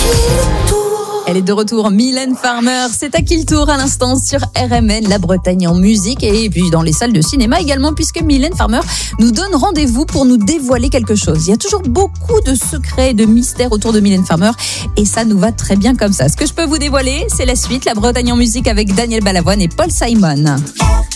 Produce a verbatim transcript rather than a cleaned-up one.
Elle est de retour, Mylène Farmer. C'est à qui le tour à l'instant sur R M N, la Bretagne en musique, et puis dans les salles de cinéma également, puisque Mylène Farmer nous donne rendez-vous pour nous dévoiler quelque chose. Il y a toujours beaucoup de secrets et de mystères autour de Mylène Farmer, et ça nous va très bien comme ça. Ce que je peux vous dévoiler, c'est la suite, la Bretagne en musique avec Daniel Balavoine et Paul Simon.